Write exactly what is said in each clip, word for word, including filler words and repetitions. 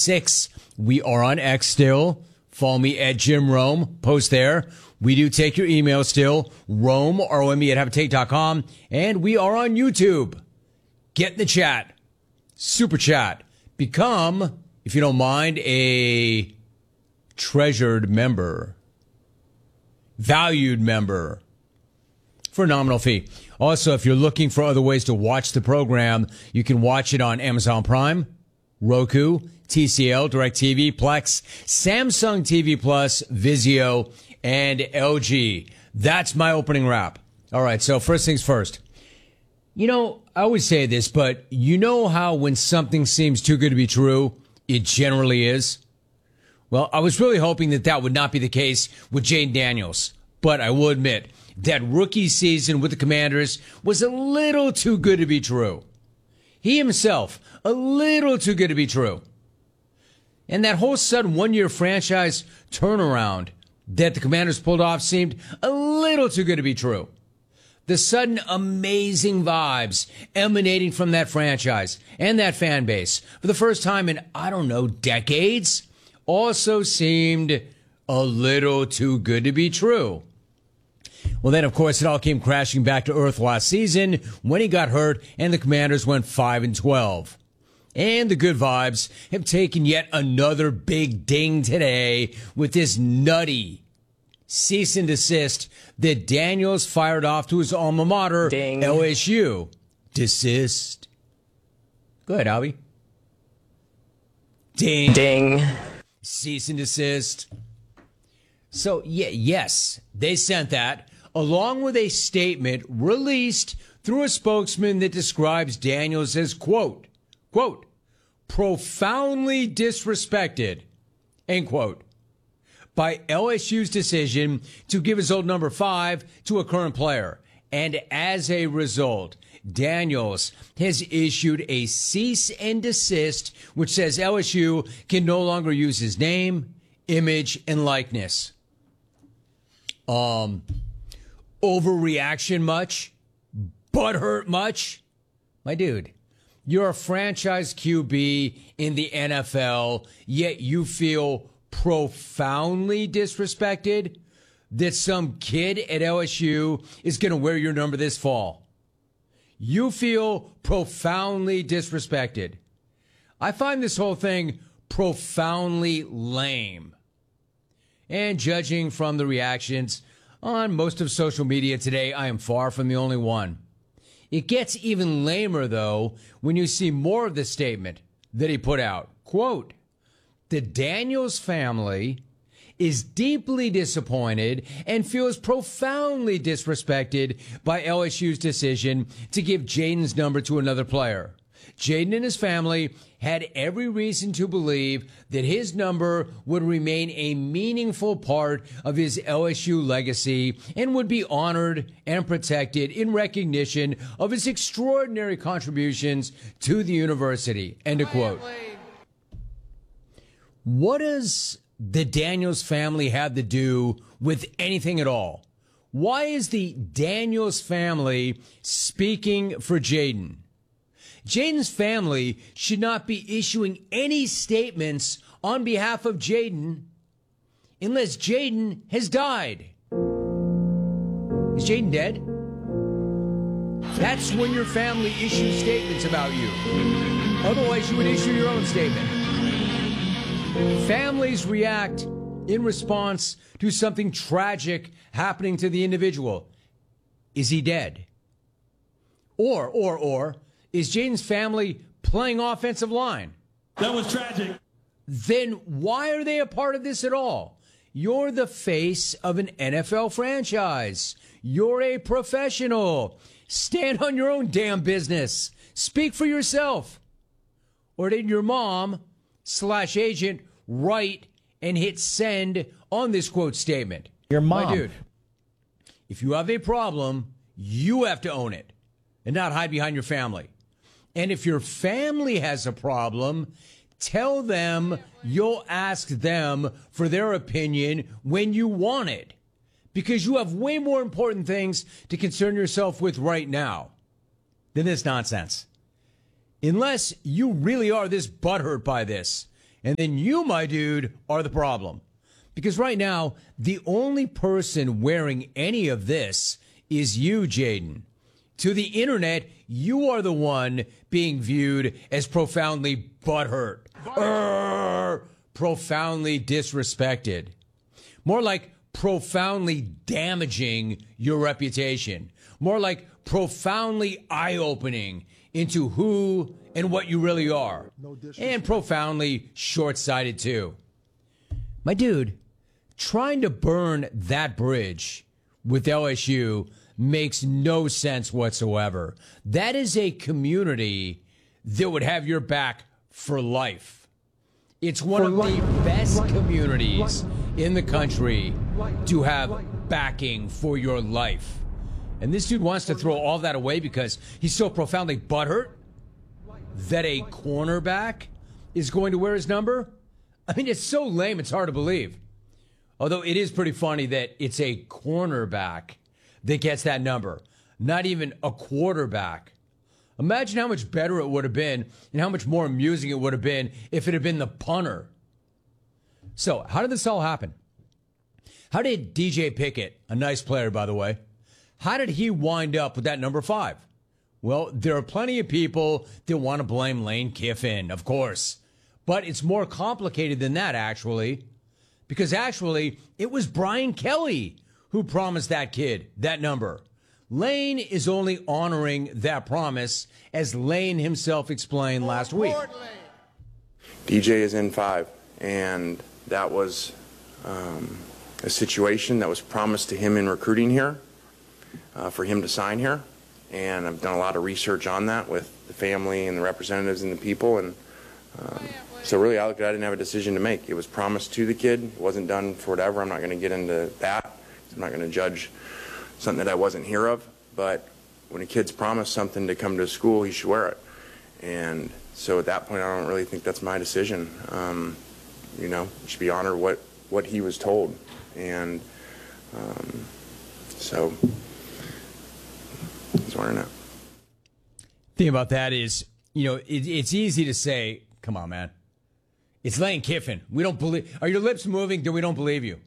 six. We are on X still. Follow me at Jim Rome. Post there. We do take your email still. Rome, R O M E, at habitate dot com. And we are on YouTube. Get in the chat. Super chat. Become, if you don't mind, a treasured member. Valued member. For a nominal fee. Also, if you're looking for other ways to watch the program, you can watch it on Amazon Prime, Roku, T C L, DirecTV, Plex, Samsung T V Plus, Vizio, and L G. That's my opening wrap. All right, so first things first. You know, I always say this, but you know how when something seems too good to be true, it generally is? Well, I was really hoping that that would not be the case with Jayden Daniels, but I will admit that rookie season with the Commanders was a little too good to be true. He himself, a little too good to be true. And that whole sudden one-year franchise turnaround that the Commanders pulled off seemed a little too good to be true. The sudden amazing vibes emanating from that franchise and that fan base for the first time in, I don't know, decades, also seemed a little too good to be true. Well, then, of course, it all came crashing back to earth last season when he got hurt and the Commanders went five and twelve. And the good vibes have taken yet another big ding today with this nutty cease and desist that Daniels fired off to his alma mater, ding. L S U. Desist. Go ahead, Albie. Ding. Ding. Cease and desist. So, yeah, yes, they sent that, along with a statement released through a spokesman that describes Daniels as, quote, quote, profoundly disrespected, end quote, by L S U's decision to give his old number five to a current player. And as a result, Daniels has issued a cease and desist, which says L S U can no longer use his name, image, and likeness. Um, overreaction much? Butthurt much? My dude, you're a franchise Q B in the N F L, yet you feel profoundly disrespected that some kid at L S U is going to wear your number this fall. You feel profoundly disrespected. I find this whole thing profoundly lame. And judging from the reactions on most of social media today, I am far from the only one. It gets even lamer, though, when you see more of the statement that he put out. Quote, the Daniels family is deeply disappointed and feels profoundly disrespected by L S U's decision to give Jayden's number to another player. Jayden and his family had every reason to believe that his number would remain a meaningful part of his L S U legacy and would be honored and protected in recognition of his extraordinary contributions to the university. End of quote. What does the Daniels family have to do with anything at all? Why is the Daniels family speaking for Jayden? Jayden's family should not be issuing any statements on behalf of Jayden unless Jayden has died. Is Jayden dead? That's when your family issues statements about you. Otherwise, you would issue your own statement. Families react in response to something tragic happening to the individual. Is he dead? Or, or, or, is Jayden's family playing offensive line? That was tragic. Then why are they a part of this at all? You're the face of an N F L franchise. You're a professional. Stand on your own damn business. Speak for yourself. Or did your mom slash agent write and hit send on this quote statement? Your mom. My dude, if you have a problem, you have to own it and not hide behind your family. And if your family has a problem, tell them you'll ask them for their opinion when you want it. Because you have way more important things to concern yourself with right now than this nonsense. Unless you really are this butthurt by this, And then you, my dude, are the problem. Because right now, the only person wearing any of this is you, Jaden. To the internet, you are the one being viewed as profoundly butthurt. Urgh, profoundly disrespected. More like profoundly damaging your reputation. More like profoundly eye-opening into who and what you really are. And profoundly short-sighted, too. My dude, trying to burn that bridge with L S U makes no sense whatsoever. That is a community that would have your back for life. It's one of the best communities in the country to have backing for your life. And this dude wants to throw all that away because he's so profoundly butthurt that a cornerback is going to wear his number? I mean, it's so lame, it's hard to believe. Although it is pretty funny that it's a cornerback that gets that number, not even a quarterback. Imagine how much better it would have been and how much more amusing it would have been if it had been the punter. So, how did this all happen? How did D J Pickett, a nice player, by the way, how did he wind up with that number five? Well, there are plenty of people that want to blame Lane Kiffin, of course. But it's more complicated than that, actually. Because actually, it was Brian Kelly who promised that kid that number. Lane is only honoring that promise, as Lane himself explained last week. D J is in five, and that was um, a situation that was promised to him in recruiting here, uh, for him to sign here. And I've done a lot of research on that with the family and the representatives and the people. And um, so really, I, I didn't have a decision to make. It was promised to the kid. It wasn't done for whatever. I'm not going to get into that. I'm not going to judge something that I wasn't here of. But when a kid's promised something to come to school, he should wear it. And so at that point, I don't really think that's my decision. Um, you know, he should be honored what, what he was told. And um, so he's wearing it. Thing about that is, you know, it, it's easy to say, come on, man. It's Lane Kiffin. We don't believe. Are your lips moving? Then we don't believe you.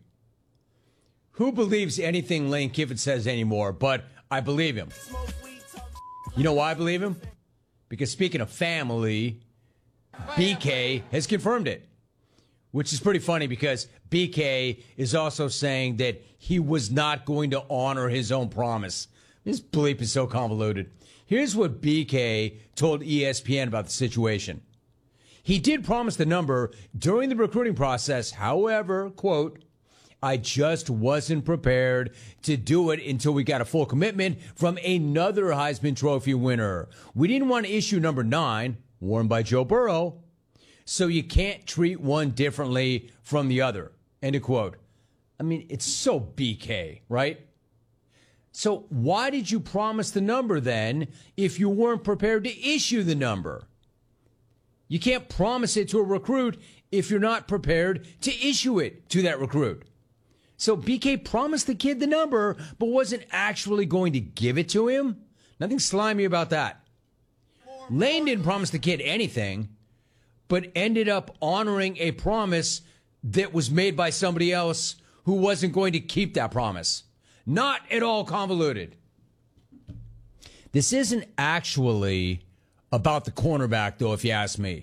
Who believes anything Lane Kiffin says anymore? But I believe him. You know why I believe him? Because speaking of family, B K has confirmed it. Which is pretty funny because B K is also saying that he was not going to honor his own promise. This bleep is so convoluted. Here's what B K told E S P N about the situation. He did promise the number during the recruiting process. However, quote, I just wasn't prepared to do it until we got a full commitment from another Heisman Trophy winner. We didn't want to issue number nine, worn by Joe Burrow, so you can't treat one differently from the other. End of quote. I mean, it's so B K, right? So why did you promise the number then if you weren't prepared to issue the number? You can't promise it to a recruit if you're not prepared to issue it to that recruit. So B K promised the kid the number, but wasn't actually going to give it to him? Nothing slimy about that. Lane didn't promise the kid anything, but ended up honoring a promise that was made by somebody else who wasn't going to keep that promise. Not at all convoluted. This isn't actually about the cornerback, though, if you ask me.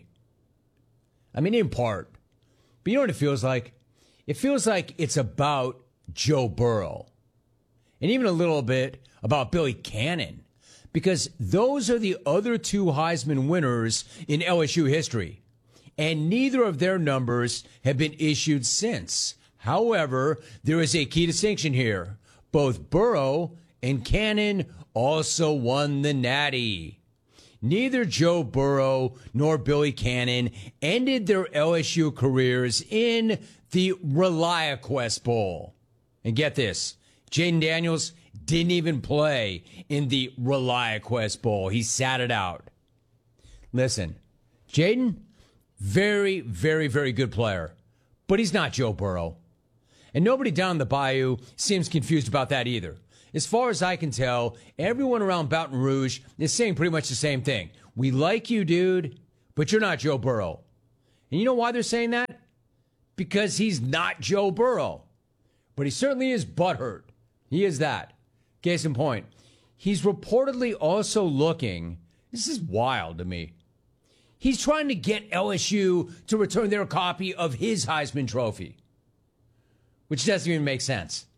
I mean, in part. But you know what it feels like? It feels like it's about Joe Burrow. And even a little bit about Billy Cannon. Because those are the other two Heisman winners in L S U history. And neither of their numbers have been issued since. However, there is a key distinction here. Both Burrow and Cannon also won the Natty. Neither Joe Burrow nor Billy Cannon ended their L S U careers in the ReliaQuest Bowl. And get this, Jaden Daniels didn't even play in the ReliaQuest Bowl. He sat it out. Listen, Jaden, very, very, very good player, but he's not Joe Burrow. And nobody down the bayou seems confused about that either. As far as I can tell, everyone around Baton Rouge is saying pretty much the same thing. We like you, dude, but you're not Joe Burrow. And you know why they're saying that? Because he's not Joe Burrow. But he certainly is butthurt. He is that. Case in point, he's reportedly also looking, this is wild to me, he's trying to get L S U to return their copy of his Heisman Trophy, which doesn't even make sense.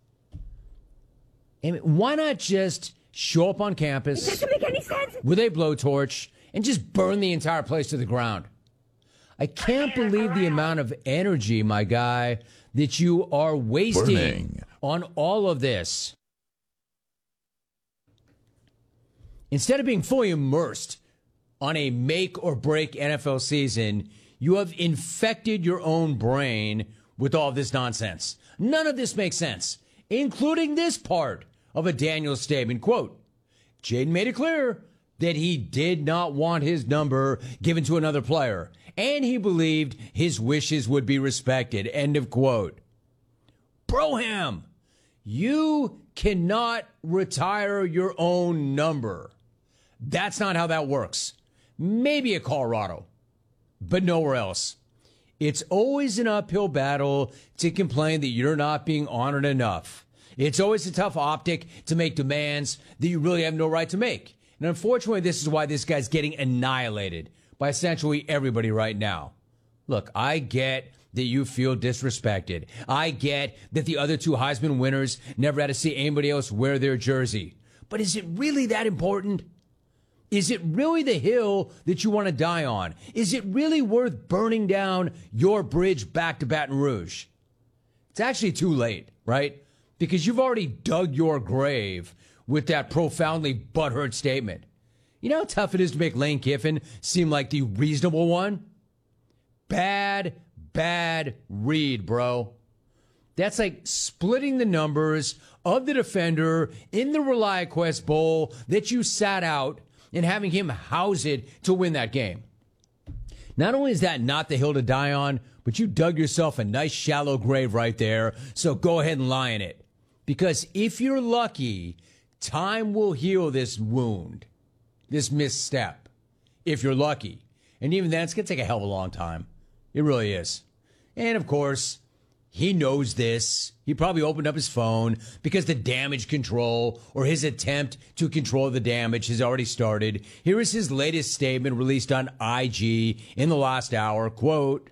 And why not just show up on campus It doesn't make any sense. with a blowtorch and just burn the entire place to the ground? I can't believe the amount of energy, my guy, that you are wasting Burning. on all of this. Instead of being fully immersed on a make or break N F L season, you have infected your own brain with all this nonsense. None of this makes sense, including this part of a Daniels statement. Quote, Jayden made it clear that he did not want his number given to another player, and he believed his wishes would be respected. End of quote. Broham, you cannot retire your own number. That's not how that works. Maybe at Colorado, but nowhere else. It's always an uphill battle to complain that you're not being honored enough. It's always a tough optic to make demands that you really have no right to make. And unfortunately, this is why this guy's getting annihilated by essentially everybody right now. Look, I get that you feel disrespected. I get that the other two Heisman winners never had to see anybody else wear their jersey. But is it really that important? Is it really the hill that you want to die on? Is it really worth burning down your bridge back to Baton Rouge? It's actually too late, right? Because you've already dug your grave with that profoundly butthurt statement. You know how tough it is to make Lane Kiffin seem like the reasonable one? Bad, bad read, bro. That's like splitting the numbers of the defender in the ReliaQuest Bowl that you sat out and having him house it to win that game. Not only is that not the hill to die on, but you dug yourself a nice shallow grave right there, so go ahead and lie in it. Because if you're lucky, time will heal this wound, this misstep, if you're lucky. And even then, it's going to take a hell of a long time. It really is. And of course, he knows this. He probably opened up his phone because the damage control or his attempt to control the damage has already started. Here is his latest statement released on I G in the last hour. Quote,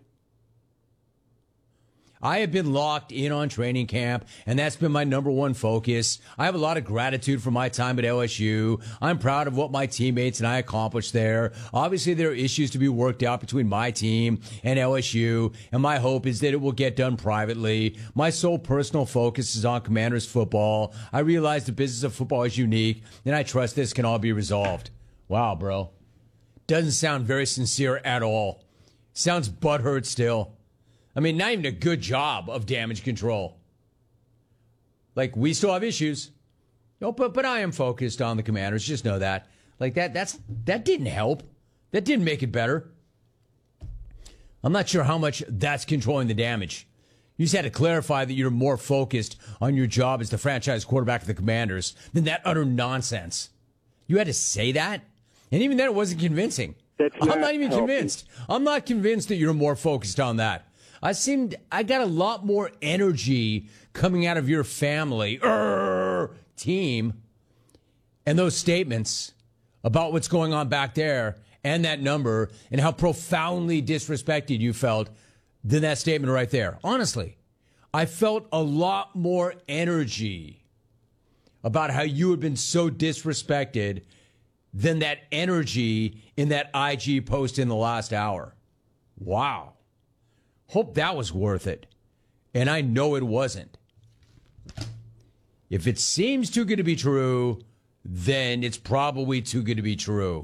I have been locked in on training camp, and that's been my number one focus. I have a lot of gratitude for my time at L S U. I'm proud of what my teammates and I accomplished there. Obviously, there are issues to be worked out between my team and L S U, and my hope is that it will get done privately. My sole personal focus is on Commanders football. I realize the business of football is unique, and I trust this can all be resolved. Wow, bro. Doesn't sound very sincere at all. Sounds butthurt still. I mean, not even a good job of damage control. Like, we still have issues. No, but but I am focused on the Commanders. Just know that. Like, that that's that didn't help. That didn't make it better. I'm not sure how much that's controlling the damage. You just had to clarify that you're more focused on your job as the franchise quarterback of the Commanders than that utter nonsense. You had to say that? And even then, it wasn't convincing. That's not I'm not even healthy. convinced. I'm not convinced that you're more focused on that. I seemed, I got a lot more energy coming out of your family er, team and those statements about what's going on back there and that number and how profoundly disrespected you felt than that statement right there. Honestly, I felt a lot more energy about how you had been so disrespected than that energy in that I G post in the last hour. Wow. Hope that was worth it. And I know it wasn't. If it seems too good to be true, then it's probably too good to be true.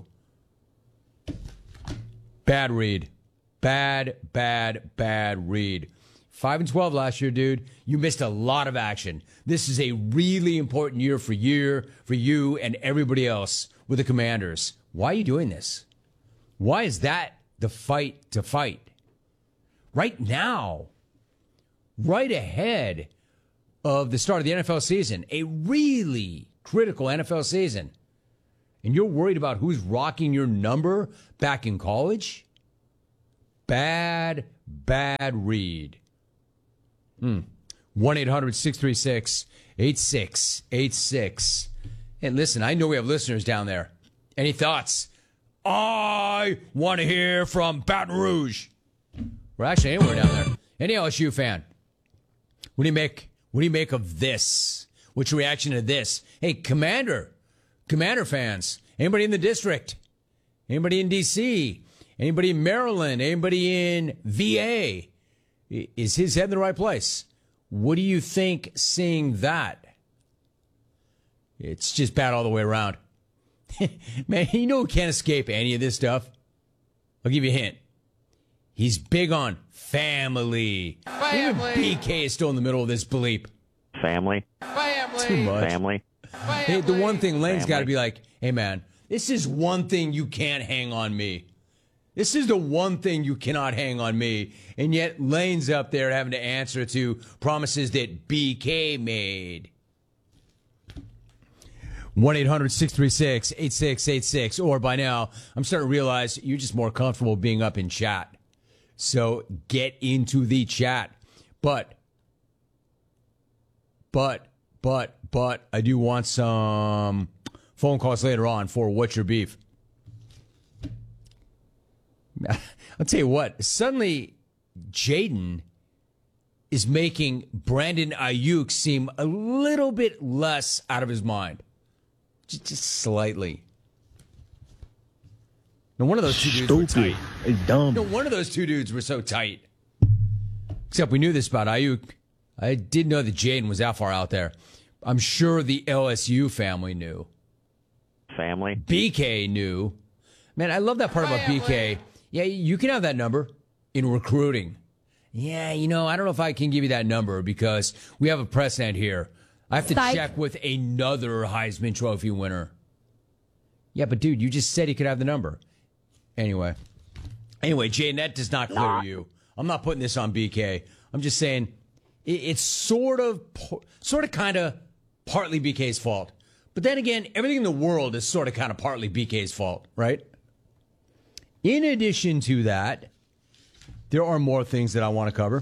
Bad read. Bad, bad, bad read. five and twelve last year, dude. You missed a lot of action. This is a really important year for you, for you and everybody else with the Commanders. Why are you doing this? Why is that the fight to fight? Right now, right ahead of the start of the N F L season, a really critical N F L season, and you're worried about who's rocking your number back in college? bad, bad read. Hmm. one eight hundred six three six eight six eight six. And listen, I know we have listeners down there. Any thoughts? I want to hear from Baton Rouge. We're actually anywhere down there. Any L S U fan? What do you make? What do you make of this? What's your reaction to this? Hey, Commander, Commander fans, anybody in the district? Anybody in D C? Anybody in Maryland? Anybody in V A? Is his head in the right place? What do you think seeing that? It's just bad all the way around. Man, you know who can't escape any of this stuff? I'll give you a hint. He's big on family. Family. Even B K is still in the middle of this bleep. Family. Family. Too much. Family. Hey, the one thing Lane's Family. got to be like, hey, man, this is one thing you can't hang on me. This is the one thing you cannot hang on me. And yet Lane's up there having to answer to promises that B K made. one eight hundred six three six eight six eight six. Or by now, I'm starting to realize you're just more comfortable being up in chat. So get into the chat. But, but, but, but, I do want some phone calls later on for What's Your Beef. I'll tell you what, suddenly Jaden is making Brandon Ayuk seem a little bit less out of his mind. Just, just slightly. No, one of those two dudes were tight. It's dumb. No, one of those two dudes were so tight. Except we knew this about Ayuk. I didn't know that Jaden was that far out there. I'm sure the L S U family knew. Family. B K knew. Man, I love that part about B K. Yeah, you can have that number in recruiting. Yeah, you know, I don't know if I can give you that number because we have a precedent here. I have to Psych. check with another Heisman Trophy winner. Yeah, but dude, you just said he could have the number. Anyway. Anyway, Jaden, that does not clear you. I'm not putting this on B K. I'm just saying it, it's sort of, sort of kind of partly B K's fault. But then again, everything in the world is sort of kind of partly B K's fault, right? In addition to that, there are more things that I want to cover.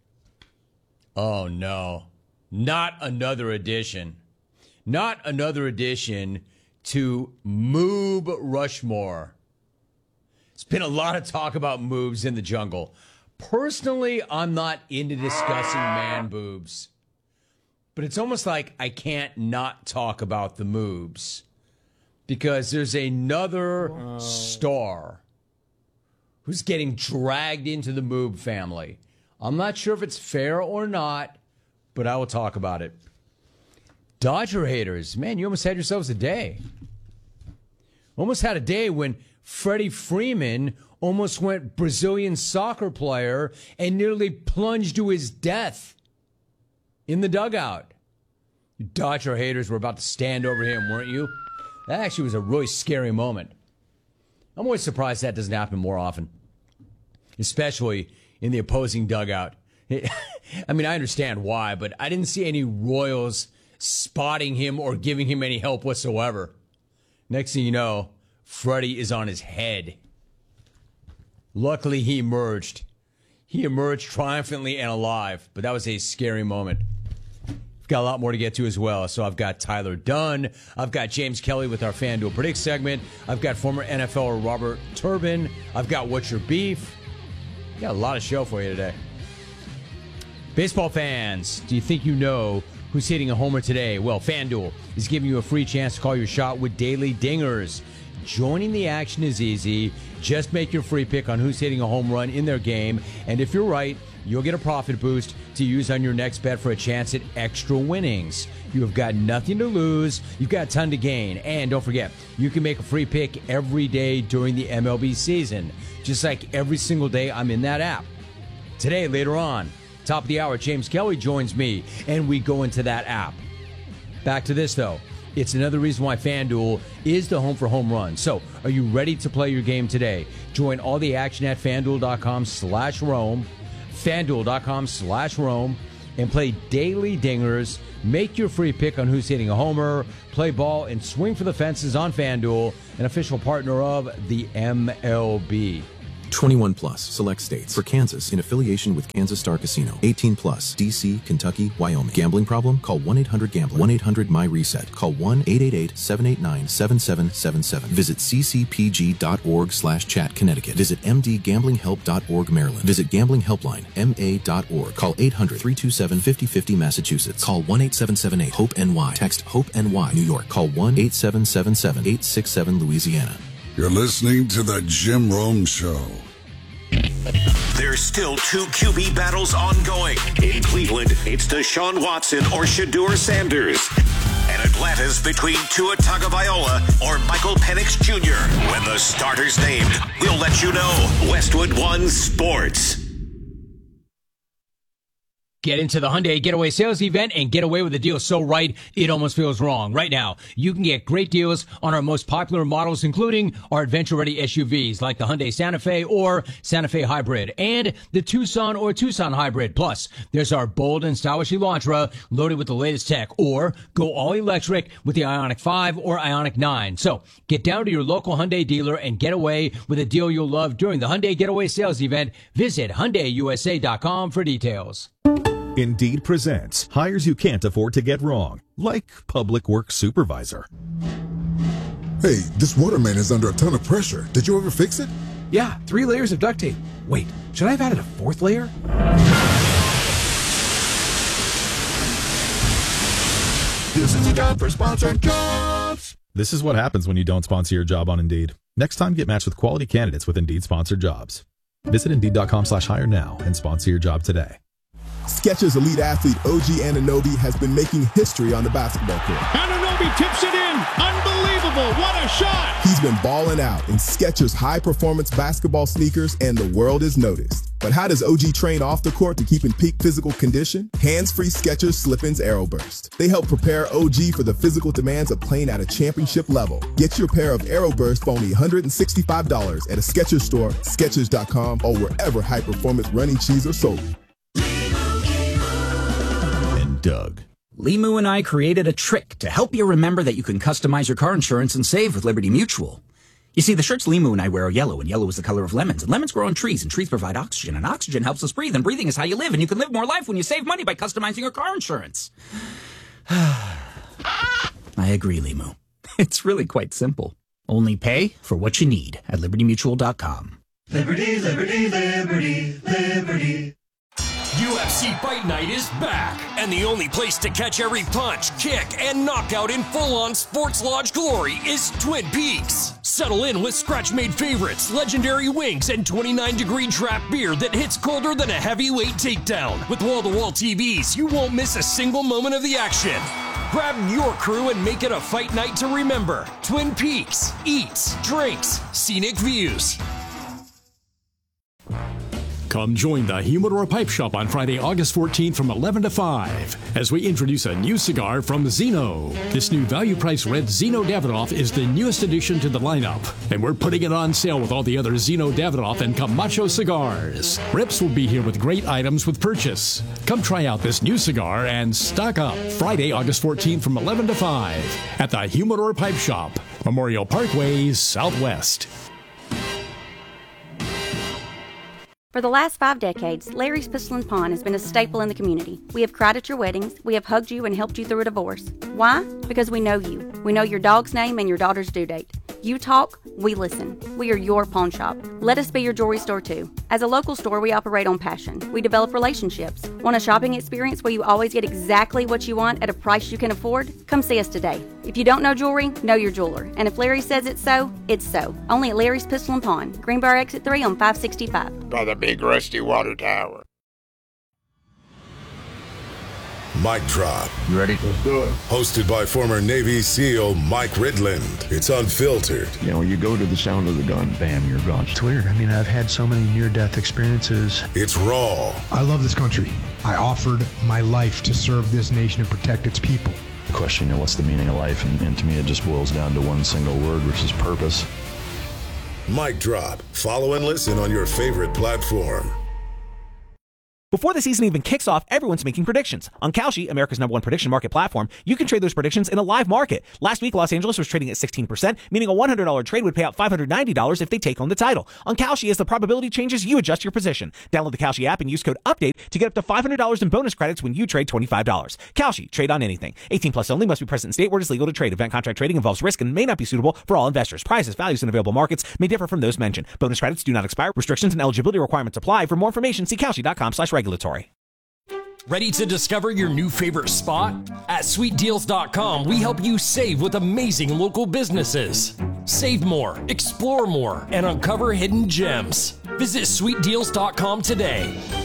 Oh, no. Not another edition. Not another edition to Moob Rushmore. It's been a lot of talk about moobs in the jungle. Personally, I'm not into discussing man boobs. But it's almost like I can't not talk about the moobs. Because there's another Whoa. star who's getting dragged into the Moob family. I'm not sure if it's fair or not, but I will talk about it. Dodger haters, man, you almost had yourselves a day. Almost had a day when Freddie Freeman almost went Brazilian soccer player and nearly plunged to his death in the dugout. You Dodger haters were about to stand over him, weren't you? That actually was a really scary moment. I'm always surprised that doesn't happen more often, especially in the opposing dugout. I mean, I understand why, but I didn't see any Royals spotting him or giving him any help whatsoever. Next thing you know, Freddie is on his head. Luckily, he emerged. He emerged triumphantly and alive, but that was a scary moment. We've got a lot more to get to as well. So I've got Tyler Dunn. I've got James Kelly with our FanDuel Predict segment. I've got former N F L er Robert Turbin. I've got What's Your Beef? Got a lot of show for you today. Baseball fans, do you think you know who's hitting a homer today? Well, FanDuel is giving you a free chance to call your shot with daily dingers. Joining the action is easy. Just make your free pick on who's hitting a home run in their game. And if you're right, you'll get a profit boost to use on your next bet for a chance at extra winnings. You have got nothing to lose. You've got a ton to gain. And don't forget, you can make a free pick every day during the M L B season. Just like every single day I'm in that app. Today, later on, top of the hour, James Kelly joins me, and we go into that app. Back to this, though. It's another reason why FanDuel is the home for home runs. So, are you ready to play your game today? Join all the action at FanDuel.com slash Rome, FanDuel.com slash Rome, and play daily dingers. Make your free pick on who's hitting a homer, play ball, and swing for the fences on FanDuel, an official partner of the M L B. twenty-one plus, select states. For Kansas, in affiliation with Kansas Star Casino. eighteen plus, D C, Kentucky, Wyoming. Gambling problem? Call one eight hundred gambler. one eight hundred my reset. Call one eight eight eight, seven eight nine, seven seven seven seven. Visit c c p g dot org slash chat Connecticut. Visit m d gambling help dot org Maryland. Visit Gambling Helpline, m a dot org. Call eight hundred, three two seven, five zero five zero Massachusetts. Call one eight seven seven eight, hope N Y. Text HOPE-NY, New York. Call one eight seven seven seven, eight six seven Louisiana. You're listening to The Jim Rome Show. There's still two Q B battles ongoing. In Cleveland, it's Deshaun Watson or Shedeur Sanders. And Atlanta's between Tua Tagovailoa or Michael Penix Junior When the starter's named, we'll let you know. Westwood One Sports. Get into the Hyundai Getaway Sales Event and get away with a deal so right, it almost feels wrong. Right now, you can get great deals on our most popular models, including our adventure-ready S U Vs like the Hyundai Santa Fe or Santa Fe Hybrid and the Tucson or Tucson Hybrid. Plus, there's our bold and stylish Elantra loaded with the latest tech, or go all-electric with the Ioniq five or Ioniq nine. So, get down to your local Hyundai dealer and get away with a deal you'll love during the Hyundai Getaway Sales Event. Visit Hyundai U S A dot com for details. Indeed presents hires you can't afford to get wrong, like public works supervisor. Hey, this water main is under a ton of pressure. Did you ever fix it? Yeah, three layers of duct tape. Wait, should I have added a fourth layer? This is a job for sponsored jobs. This is what happens when you don't sponsor your job on Indeed. Next time, get matched with quality candidates with Indeed sponsored jobs. Visit Indeed.com slash hire now and sponsor your job today. Skechers elite athlete O G Anunoby has been making history on the basketball court. Anunoby tips it in. Unbelievable. What a shot. He's been balling out in Skechers high-performance basketball sneakers, and the world has noticed. But how does O G train off the court to keep in peak physical condition? Hands-free Skechers Slip-ins Aeroburst. They help prepare O G for the physical demands of playing at a championship level. Get your pair of Aeroburst for only one hundred sixty-five dollars at a Skechers store, Skechers dot com, or wherever high-performance running shoes are sold. Doug. Limu and I created a trick to help you remember that you can customize your car insurance and save with Liberty Mutual. You see, the shirts Limu and I wear are yellow, and yellow is the color of lemons, and lemons grow on trees, and trees provide oxygen, and oxygen helps us breathe, and breathing is how you live, and you can live more life when you save money by customizing your car insurance. I agree, Limu. It's really quite simple. Only pay for what you need at Liberty Mutual dot com. Liberty, Liberty, Liberty, Liberty. U F C Fight Night is back, and the only place to catch every punch, kick, and knockout in full-on Sports Lodge glory is Twin Peaks. Settle in with scratch-made favorites, legendary wings, and twenty-nine degree draft beer that hits colder than a heavyweight takedown. With wall-to-wall T Vs, you won't miss a single moment of the action. Grab your crew and make it a fight night to remember. Twin Peaks. Eats, drinks, scenic views. Come join the Humidor Pipe Shop on Friday, August fourteenth from eleven to five as we introduce a new cigar from Zeno. This new value-priced red Zeno Davidoff is the newest addition to the lineup, and we're putting it on sale with all the other Zeno Davidoff and Camacho cigars. Rips will be here with great items with purchase. Come try out this new cigar and stock up Friday, August fourteenth from eleven to five at the Humidor Pipe Shop, Memorial Parkway, Southwest. For the last five decades, Larry's Pistol and Pawn has been a staple in the community. We have cried at your weddings. We have hugged you and helped you through a divorce. Why? Because we know you. We know your dog's name and your daughter's due date. You talk, we listen. We are your pawn shop. Let us be your jewelry store too. As a local store, we operate on passion. We develop relationships. Want a shopping experience where you always get exactly what you want at a price you can afford? Come see us today. If you don't know jewelry, know your jeweler. And if Larry says it's so, it's so. Only at Larry's Pistol and Pawn, Greenbrier Exit three on five sixty-five. By the big rusty water tower. Mic Drop. You ready? Let's do it. Hosted by former Navy SEAL Mike Ridland. It's unfiltered. You know, you go to the sound of the gun, bam, you're gone. It's weird. I mean, I've had so many near-death experiences. It's raw. I love this country. I offered my life to serve this nation and protect its people. The question, you know, what's the meaning of life? And, and to me, it just boils down to one single word, which is purpose. Mic Drop. Follow and listen on your favorite platform. Before the season even kicks off, everyone's making predictions. On Kalshi, America's number one prediction market platform, you can trade those predictions in a live market. Last week, Los Angeles was trading at sixteen percent, meaning a one hundred dollars trade would pay out five hundred ninety dollars if they take home the title. On Kalshi, as the probability changes, you adjust your position. Download the Kalshi app and use code UPDATE to get up to five hundred dollars in bonus credits when you trade twenty-five dollars. Kalshi, trade on anything. eighteen plus only, must be present in state where it is legal to trade. Event contract trading involves risk and may not be suitable for all investors. Prices, values, and available markets may differ from those mentioned. Bonus credits do not expire. Restrictions and eligibility requirements apply. For more information, see Kalshi.com slash regulatory. Ready to discover your new favorite spot? At sweet deals dot com, we help you save with amazing local businesses. Save more, explore more, and uncover hidden gems. Visit sweet deals dot com today.